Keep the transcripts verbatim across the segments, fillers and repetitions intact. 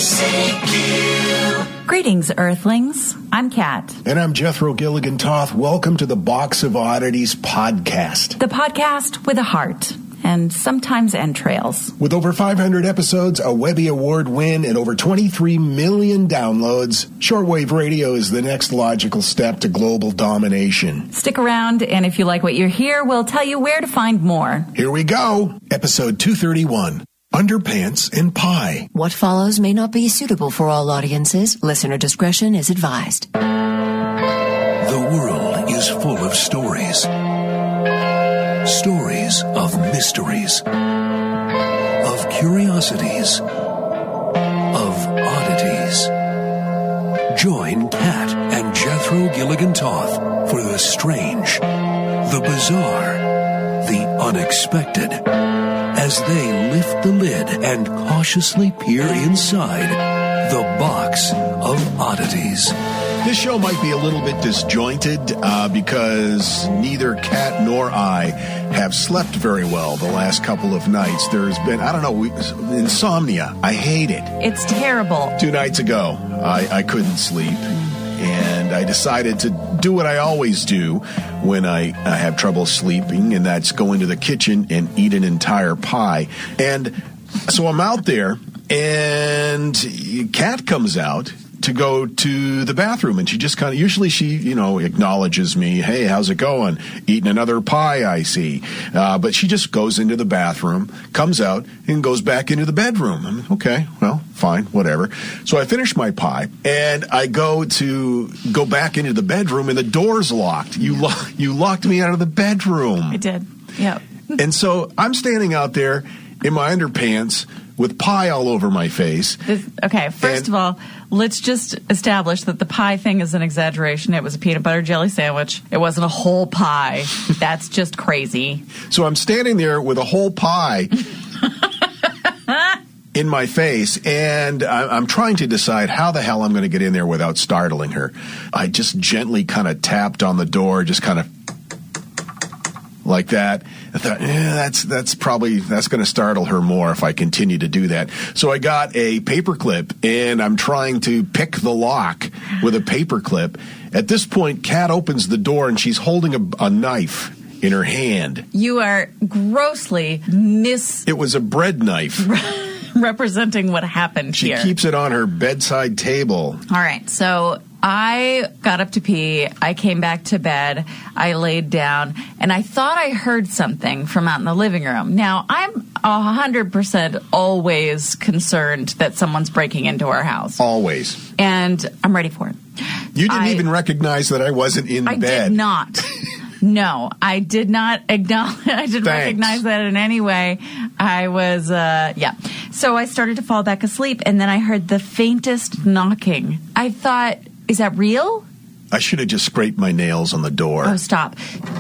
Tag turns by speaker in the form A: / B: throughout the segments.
A: C Q.
B: Greetings, Earthlings. I'm Kat.
C: And I'm Jethro Gilligan Toth. Welcome to the Box of Oddities podcast.
B: The podcast with a heart and sometimes entrails.
C: With over five hundred episodes, a Webby Award win, and over twenty-three million downloads, shortwave radio is the next logical step to global domination.
B: Stick around, and if you like what you hear, we'll tell you where to find more.
C: Here we go. Episode two thirty-one. Underpants and Pie.
D: What follows may not be suitable for all audiences. Listener discretion is advised.
E: The world is full of stories. Stories of mysteries, of curiosities, of oddities. Join Kat and Jethro Gilligan Toth for the strange, the bizarre, the unexpected, as they lift the lid and cautiously peer inside the Box of Oddities.
C: This show might be a little bit disjointed uh, because neither Kat nor I have slept very well the last couple of nights. There's been, I don't know, we, insomnia. I hate it.
B: It's terrible.
C: Two nights ago, I, I couldn't sleep, and I decided to do what I always do when I, I have trouble sleeping, and that's go into the kitchen and eat an entire pie. And so I'm out there, and Kat comes out to go to the bathroom, and she just kind of, usually she, you know, acknowledges me, hey, how's it going? Eating another pie, I see. Uh, but she just goes into the bathroom, comes out, and goes back into the bedroom. I'm like, okay, well, fine, whatever. So I finish my pie, and I go to go back into the bedroom, and the door's locked. You, lo- you locked me out of the bedroom.
B: I did, yep.
C: And so I'm standing out there in my underpants with pie all over my face.
B: This, okay, first
C: and,
B: of all, let's just establish that the pie thing is an exaggeration. It was a peanut butter jelly sandwich. It wasn't a whole pie. That's just crazy.
C: So I'm standing there with a whole pie in my face, and I'm trying to decide how the hell I'm going to get in there without startling her. I just gently kind of tapped on the door, just kind of like that. I thought, eh, that's that's probably that's going to startle her more if I continue to do that. So I got a paperclip, and I'm trying to pick the lock with a paperclip. At this point, Kat opens the door, and she's holding a, a knife in her hand.
B: You are grossly mis...
C: It was a bread knife.
B: representing what happened
C: she
B: here.
C: She keeps it on her bedside table.
B: All right, so I got up to pee. I came back to bed. I laid down, and I thought I heard something from out in the living room. Now, I'm one hundred percent always concerned that someone's breaking into our house.
C: Always.
B: And I'm ready for it.
C: You didn't
B: I,
C: even recognize that I wasn't in
B: I
C: bed.
B: I did not. No, I did not acknowledge, I didn't
C: Thanks.
B: recognize that in any way. I was, uh, yeah. So I started to fall back asleep, and then I heard the faintest knocking. I thought, is that real?
C: I should have just scraped my nails on the door.
B: Oh, stop.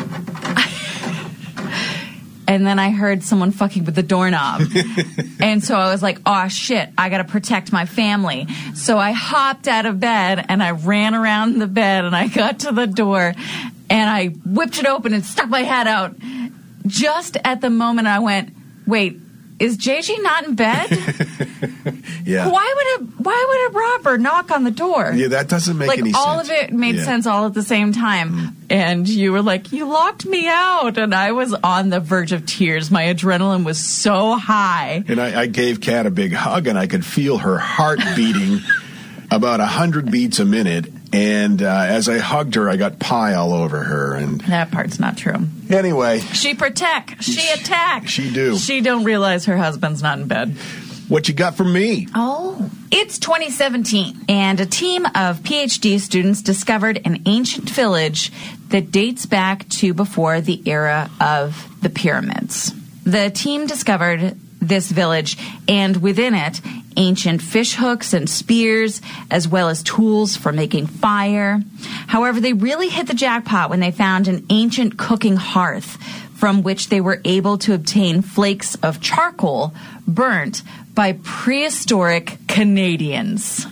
B: And then I heard someone fucking with the doorknob. And so I was like, oh, shit, I got to protect my family. So I hopped out of bed, and I ran around the bed, and I got to the door, and I whipped it open and stuck my head out. Just at the moment I went, wait, is J G not in bed?
C: Yeah.
B: Why would a why would a robber knock on the door?
C: Yeah, that doesn't make
B: like,
C: any
B: all
C: sense.
B: All of it made
C: yeah.
B: sense all at the same time. Mm. And you were like, you locked me out. And I was on the verge of tears. My adrenaline was so high.
C: And I, I gave Kat a big hug, and I could feel her heart beating about one hundred beats a minute. And uh, as I hugged her, I got pie all over her. And
B: that part's not true.
C: Anyway.
B: She protect. She attack.
C: She do.
B: She don't realize her husband's not in bed.
C: What you got for me?
B: Oh. It's twenty seventeen, and a team of P H D students discovered an ancient village that dates back to before the era of the pyramids. The team discovered this village, and within it, ancient fish hooks and spears, as well as tools for making fire. However, they really hit the jackpot when they found an ancient cooking hearth from which they were able to obtain flakes of charcoal burnt by prehistoric Canadians.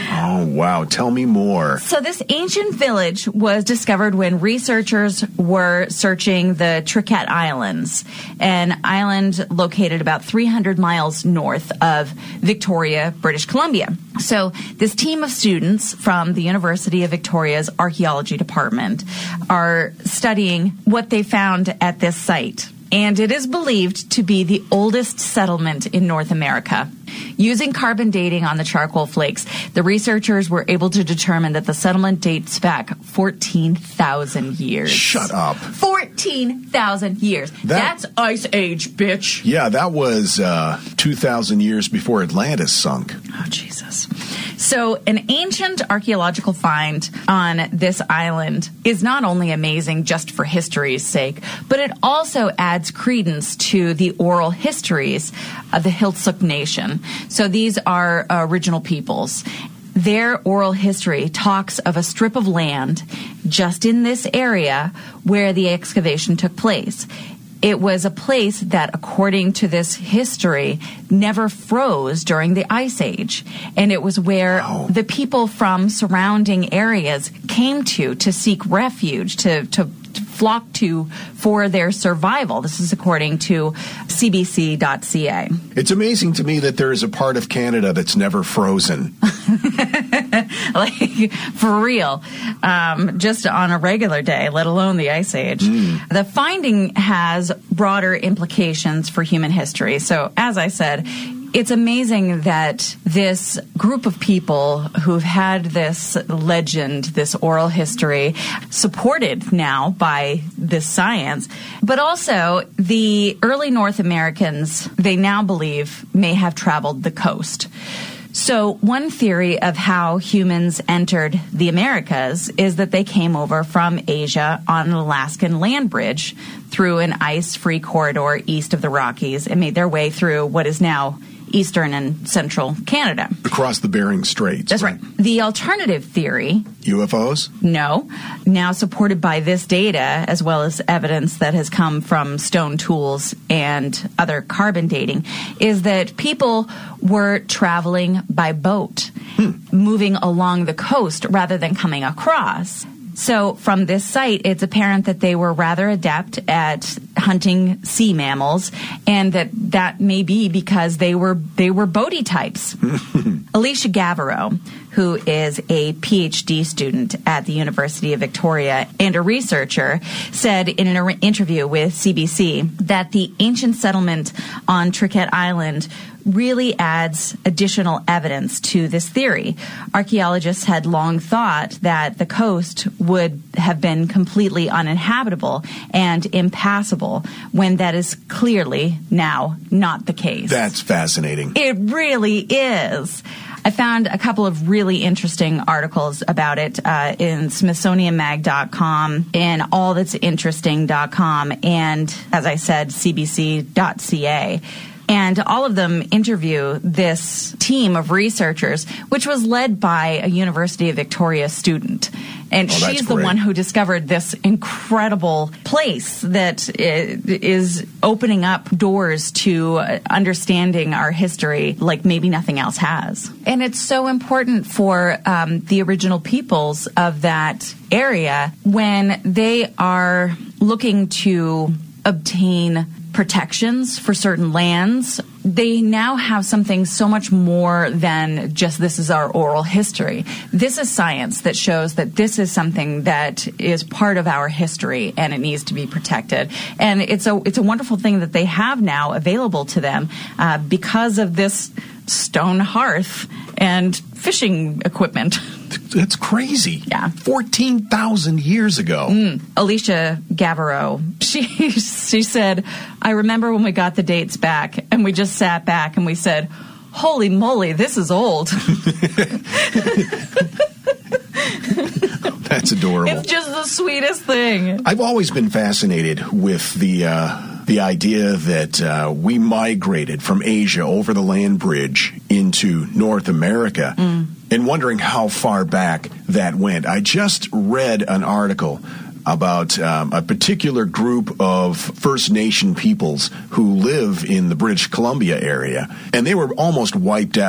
C: Oh, wow. Tell me more.
B: So this ancient village was discovered when researchers were searching the Triquet Islands, an island located about three hundred miles north of Victoria, British Columbia. So this team of students from the University of Victoria's archaeology department are studying what they found at this site. And it is believed to be the oldest settlement in North America. Using carbon dating on the charcoal flakes, the researchers were able to determine that the settlement dates back fourteen thousand years.
C: Shut up.
B: fourteen thousand years.
C: That-
B: That's Ice Age, bitch.
C: Yeah, that was uh, two thousand years before Atlantis sunk.
B: Oh, Jesus. So an ancient archaeological find on this island is not only amazing just for history's sake, but it also adds credence to the oral histories of the Hiltsuk Nation. So these are original peoples. Their oral history talks of a strip of land just in this area where the excavation took place. It was a place that, according to this history, never froze during the Ice Age. And it was where
C: Wow.
B: the people from surrounding areas came to to seek refuge, to, to flock to for their survival. This is according to C B C dot C A.
C: It's amazing to me that there is a part of Canada that's never frozen.
B: Like, for real, um, just on a regular day, let alone the Ice Age. Mm. The finding has broader implications for human history. So, as I said, it's amazing that this group of people who've had this legend, this oral history, supported now by this science, but also the early North Americans, they now believe, may have traveled the coast. So one theory of how humans entered the Americas is that they came over from Asia on an Alaskan land bridge through an ice-free corridor east of the Rockies and made their way through what is now eastern and central Canada.
C: Across the Bering Straits.
B: That's right. The alternative theory,
C: U F Os?
B: no, now supported by this data, as well as evidence that has come from stone tools and other carbon dating, is that people were traveling by boat, hmm. moving along the coast rather than coming across. So from this site, it's apparent that they were rather adept at hunting sea mammals, and that that may be because they were they were boaty types. Alicia Gaverow, who is a P H D student at the University of Victoria and a researcher, said in an interview with C B C that the ancient settlement on Triquet Island really adds additional evidence to this theory. Archaeologists had long thought that the coast would have been completely uninhabitable and impassable, when that is clearly now not the case.
C: That's fascinating.
B: It really is. I found a couple of really interesting articles about it uh, in Smithsonian Mag dot com and all that's interesting dot com and, as I said, C B C dot C A. And all of them interview this team of researchers, which was led by a University of Victoria student. And
C: oh,
B: she's the
C: great.
B: one who discovered this incredible place that is opening up doors to understanding our history like maybe nothing else has. And it's so important for um, the original peoples of that area when they are looking to obtain protections for certain lands. They now have something so much more than just this is our oral history. This is science that shows that this is something that is part of our history and it needs to be protected. And it's a it's a wonderful thing that they have now available to them uh, because of this stone hearth and fishing equipment.
C: That's crazy.
B: Yeah.
C: fourteen thousand years ago.
B: Mm. Alicia Gaverow, she, she said, I remember when we got the dates back and we just sat back and we said, holy moly, this is old.
C: That's adorable.
B: It's just the sweetest thing.
C: I've always been fascinated with the uh, the idea that uh, we migrated from Asia over the land bridge into North America, mm. and wondering how far back that went. I just read an article about um, a particular group of First Nation peoples who live in the British Columbia area, and they were almost wiped out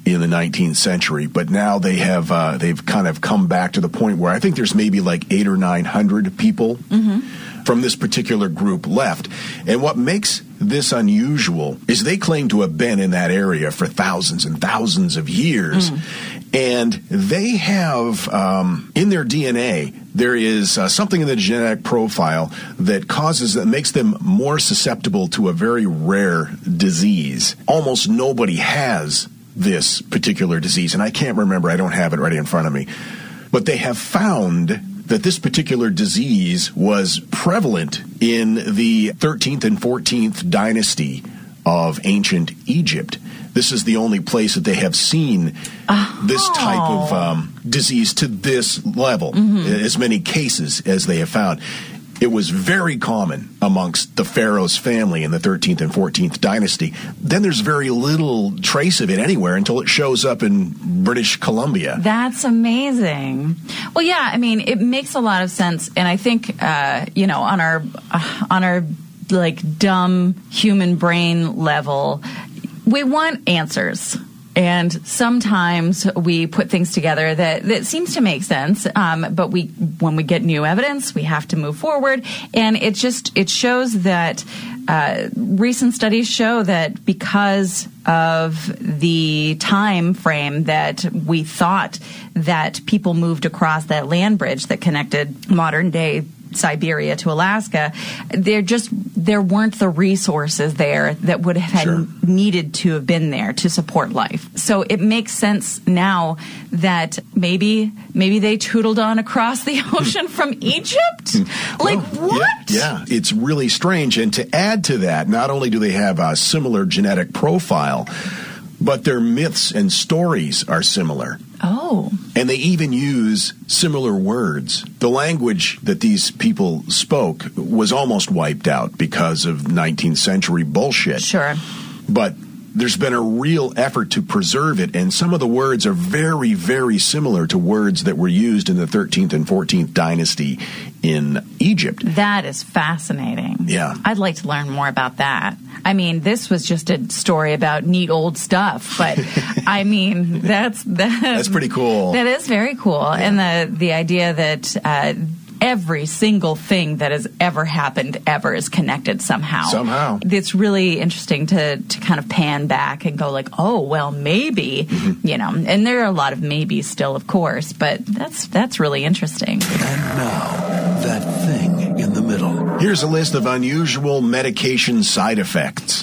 C: in the nineteenth century, but now they have uh, they've kind of come back to the point where I think there's maybe like eight or nine hundred people mm-hmm. from this particular group left. And what makes this unusual is they claim to have been in that area for thousands and thousands of years. Mm. And they have, um, in their D N A, there is uh, something in the genetic profile that causes, that makes them more susceptible to a very rare disease. Almost nobody has this particular disease, and I can't remember, I don't have it right in front of me. But they have found that this particular disease was prevalent in the thirteenth and fourteenth dynasty of ancient Egypt. This is the only place that they have seen oh. this type of um, disease to this level, mm-hmm. as many cases as they have found. It was very common amongst the Pharaoh's family in the thirteenth and fourteenth dynasty. Then there's very little trace of it anywhere until it shows up in British Columbia.
B: That's amazing. Well, yeah, I mean, it makes a lot of sense, and I think, uh, you know, on our uh, on our like dumb human brain level, we want answers. And sometimes we put things together that, that seems to make sense, um, but we when we get new evidence, we have to move forward. And it just it shows that uh, recent studies show that because of the time frame that we thought that people moved across that land bridge that connected modern day Siberia to Alaska, there just there weren't the resources there that would have
C: Sure.
B: needed to have been there to support life. So it makes sense now that maybe maybe they tootled on across the ocean from Egypt. Like
C: Well,
B: what?
C: Yeah, yeah, it's really strange. And to add to that, not only do they have a similar genetic profile, but their myths and stories are similar.
B: Oh.
C: And they even use similar words. The language that these people spoke was almost wiped out because of nineteenth century bullshit.
B: Sure.
C: But there's been a real effort to preserve it, and some of the words are very, very similar to words that were used in the thirteenth and fourteenth dynasty in Egypt.
B: That is fascinating.
C: Yeah.
B: I'd like to learn more about that. I mean, this was just a story about neat old stuff, but I mean, that's that,
C: That's pretty cool.
B: That is very cool. Yeah. And the, the idea that uh, every single thing that has ever happened ever is connected somehow.
C: Somehow.
B: It's really interesting to, to kind of pan back and go like, oh, well, maybe, mm-hmm. you know, and there are a lot of maybes still, of course, but that's that's really interesting.
E: And now, that thing in the middle.
C: Here's a list of unusual medication side effects.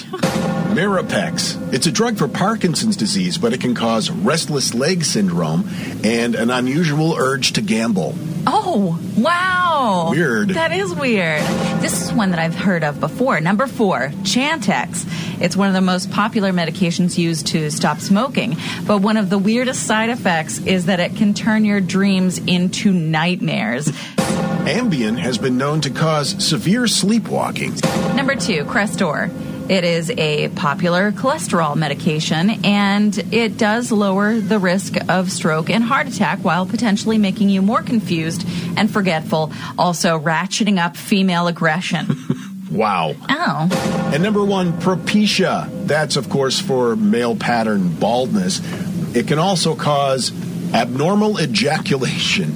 C: Mirapex. It's a drug for Parkinson's disease, but it can cause restless leg syndrome and an unusual urge to gamble.
B: Oh, wow.
C: Weird.
B: That is weird. This is one that I've heard of before. Number four, Chantix. It's one of the most popular medications used to stop smoking. But one of the weirdest side effects is that it can turn your dreams into nightmares.
C: Ambien has been known to cause severe sleepwalking.
B: Number two, Crestor. It is a popular cholesterol medication, and it does lower the risk of stroke and heart attack while potentially making you more confused and forgetful, also ratcheting up female aggression.
C: Wow.
B: Oh.
C: And number one, Propecia. That's, of course, for male pattern baldness. It can also cause abnormal ejaculation.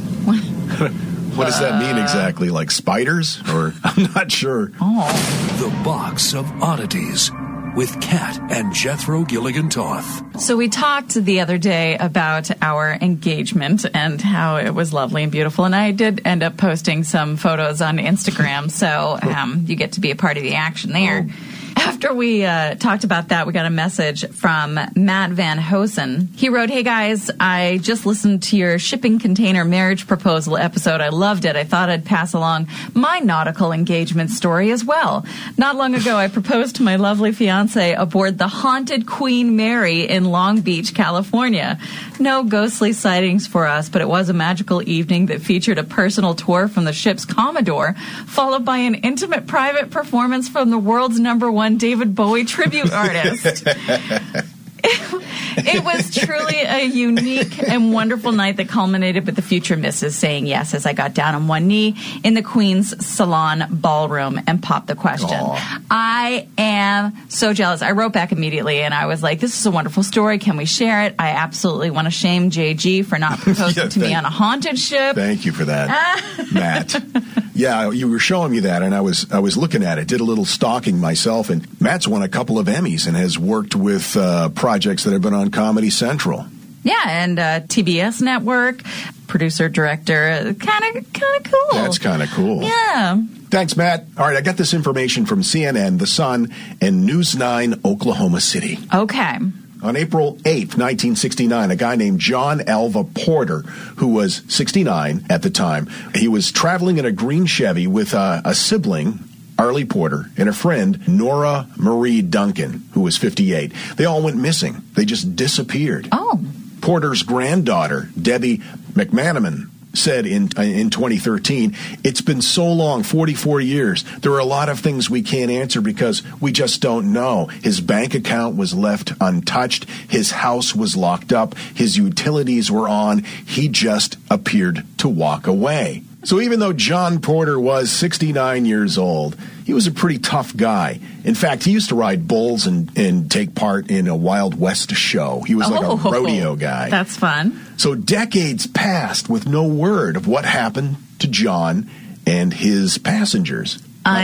C: What does that mean exactly? Like spiders? Or I'm not sure.
B: Oh.
E: The Box of Oddities with Kat and Jethro Gilligan Toth.
B: So we talked the other day about our engagement and how it was lovely and beautiful. And I did end up posting some photos on Instagram. So um, you get to be a part of the action there. Oh. After we uh, talked about that, we got a message from Matt Van Hosen. He wrote, "Hey guys, I just listened to your shipping container marriage proposal episode. I loved it. I thought I'd pass along my nautical engagement story as well. Not long ago, I proposed to my lovely fiance aboard the haunted Queen Mary in Long Beach, California. No ghostly sightings for us, but it was a magical evening that featured a personal tour from the ship's Commodore, followed by an intimate private performance from the world's number one David Bowie tribute artist." It was truly a unique and wonderful night that culminated with the future missus saying yes as I got down on one knee in the Queen's Salon Ballroom and popped the question.
C: Aww.
B: I am so jealous. I wrote back immediately and I was like, this is a wonderful story. Can we share it? I absolutely want to shame J G for not proposing
C: yeah,
B: to me
C: thank,
B: on a haunted ship.
C: Thank you for that, Matt. Yeah, you were showing me that, and I was I was looking at it, did a little stalking myself, and Matt's won a couple of Emmys and has worked with uh, projects that have been on Comedy Central.
B: Yeah, and uh, T B S Network, producer, director, kind of kind of cool.
C: That's kind of cool.
B: Yeah.
C: Thanks, Matt. All right, I got this information from C N N, The Sun, and News nine, Oklahoma City.
B: Okay.
C: On April eighth, nineteen sixty-nine, a guy named John Alva Porter, who was sixty-nine at the time, he was traveling in a green Chevy with uh, a sibling, Arlie Porter, and a friend, Nora Marie Duncan, who was fifty-eight. They all went missing. They just disappeared.
B: Oh.
C: Porter's granddaughter, Debbie McManaman, said in in twenty thirteen, it's been so long, forty-four years. There are a lot of things we can't answer because we just don't know. His bank account was left untouched. His house was locked up. His utilities were on. He just appeared to walk away. So even though John Porter was sixty-nine years old, he was a pretty tough guy. In fact, he used to ride bulls and, and take part in a Wild West show. He was like
B: oh,
C: a rodeo guy.
B: That's fun.
C: So decades passed with no word of what happened to John and his passengers.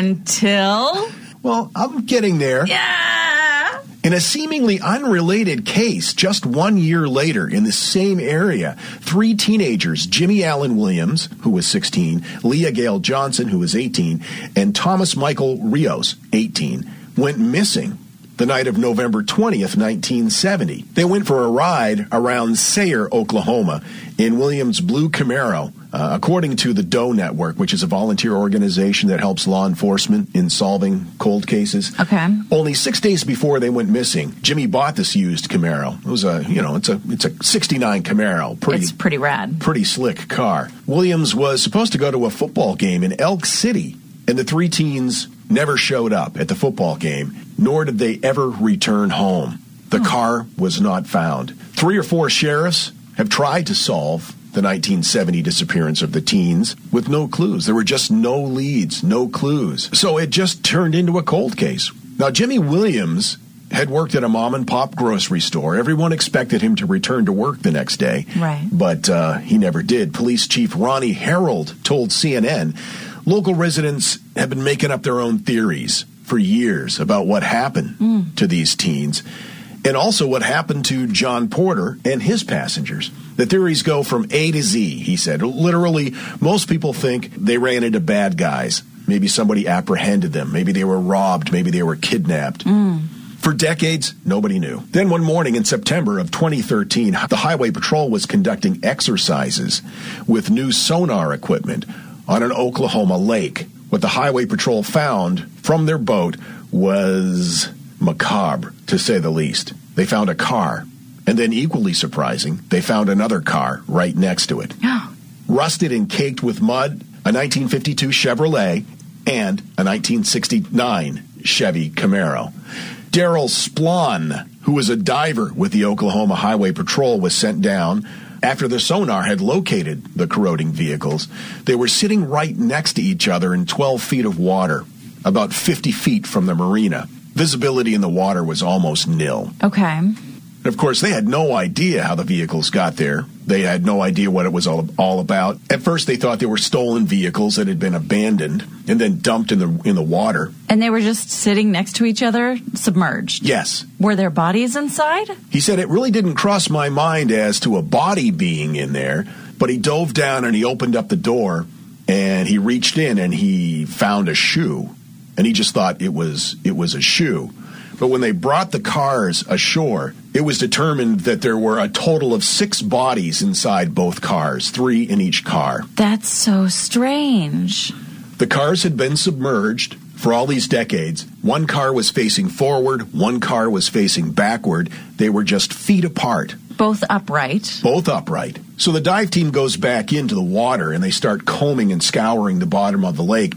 B: Until?
C: Well, I'm getting there.
B: Yeah.
C: In a seemingly unrelated case, just one year later in the same area, three teenagers, Jimmy Allen Williams, who was sixteen, Leah Gale Johnson, who was eighteen, and Thomas Michael Rios, eighteen, went missing the night of November twentieth, nineteen seventy. They went for a ride around Sayre, Oklahoma, in Williams' blue Camaro. Uh, according to the Doe Network, which is a volunteer organization that helps law enforcement in solving cold cases.
B: Okay.
C: Only six days before they went missing, Jimmy bought this used Camaro. It was a, you know, it's a it's a sixty-nine Camaro. Pretty,
B: it's pretty rad.
C: Pretty slick car. Williams was supposed to go to a football game in Elk City, and the three teens never showed up at the football game, nor did they ever return home. The oh. car was not found. Three or four sheriffs have tried to solve the nineteen seventy disappearance of the teens with no clues. There were just no leads, no clues. So it just turned into a cold case. Now, Jimmy Williams had worked at a mom-and-pop grocery store. Everyone expected him to return to work the next day.
B: Right.
C: But uh, he never did. Police Chief Ronnie Harold told C N N, local residents have been making up their own theories for years about what happened mm. to these teens. And also what happened to John Porter and his passengers. The theories go from A to Z, he said. Literally, most people think they ran into bad guys. Maybe somebody apprehended them. Maybe they were robbed. Maybe they were kidnapped.
B: Mm.
C: For decades, nobody knew. Then one morning in September of twenty thirteen, the Highway Patrol was conducting exercises with new sonar equipment on an Oklahoma lake. What the Highway Patrol found from their boat was macabre, to say the least. They found a car, and then equally surprising, they found another car right next to it. Rusted and caked with mud, a nineteen fifty-two Chevrolet, and a nineteen sixty-nine Chevy Camaro. Daryl Splon, who was a diver with the Oklahoma Highway Patrol, was sent down. After the sonar had located the corroding vehicles, they were sitting right next to each other in twelve feet of water, about fifty feet from the marina. Visibility in the water was almost nil.
B: Okay.
C: And of course, they had no idea how the vehicles got there. They had no idea what it was all, all about. At first, they thought they were stolen vehicles that had been abandoned and then dumped in the in the water.
B: And they were just sitting next to each other, submerged?
C: Yes.
B: Were there bodies inside?
C: He said, it really didn't cross my mind as to a body being in there, but he dove down and he opened up the door and he reached in and he found a shoe. And he just thought it was it was a shoe. But when they brought the cars ashore, it was determined that there were a total of six bodies inside both cars, three in each car.
B: That's so strange.
C: The cars had been submerged for all these decades. One car was facing forward, one car was facing backward. They were just feet apart.
B: Both upright.
C: Both upright. So the dive team goes back into the water and they start combing and scouring the bottom of the lake.